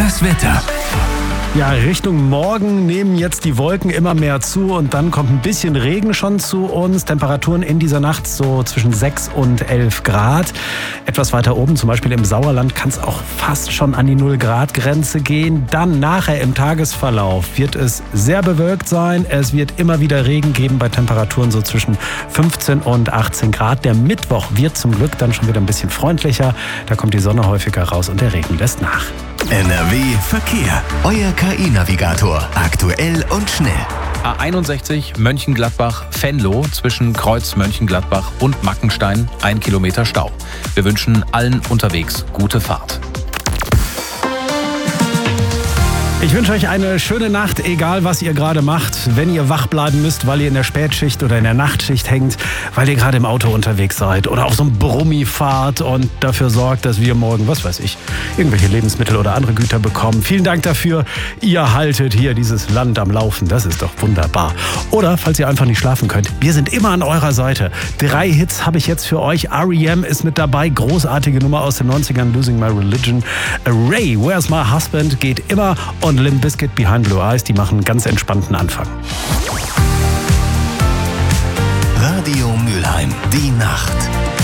Das Wetter. Ja, Richtung Morgen nehmen jetzt die Wolken immer mehr zu und dann kommt ein bisschen Regen schon zu uns. Temperaturen in dieser Nacht so zwischen 6 und 11 Grad. Etwas weiter oben, zum Beispiel im Sauerland, kann es auch fast schon an die 0-Grad-Grenze gehen. Dann nachher im Tagesverlauf wird es sehr bewölkt sein. Es wird immer wieder Regen geben bei Temperaturen so zwischen 15 und 18 Grad. Der Mittwoch wird zum Glück dann schon wieder ein bisschen freundlicher. Da kommt die Sonne häufiger raus und der Regen lässt nach. NRW Verkehr. Euer KI-Navigator. Aktuell und schnell. A61 Mönchengladbach-Venlo zwischen Kreuz Mönchengladbach und Mackenstein 1 Kilometer Stau. Wir wünschen allen unterwegs gute Fahrt. Ich wünsche euch eine schöne Nacht, egal was ihr gerade macht. Wenn ihr wach bleiben müsst, weil ihr in der Spätschicht oder in der Nachtschicht hängt, weil ihr gerade im Auto unterwegs seid oder auf so einem Brummi fahrt und dafür sorgt, dass wir morgen, was weiß ich, irgendwelche Lebensmittel oder andere Güter bekommen. Vielen Dank dafür. Ihr haltet hier dieses Land am Laufen. Das ist doch wunderbar. Oder, falls ihr einfach nicht schlafen könnt, wir sind immer an eurer Seite. 3 Hits habe ich jetzt für euch. R.E.M. ist mit dabei. Großartige Nummer aus den 90ern. Losing My Religion. Ray, Where's My Husband geht immer. Und Limp Bizkit, Behind Blue Eyes, die machen einen ganz entspannten Anfang. Radio Mülheim. Die Nacht.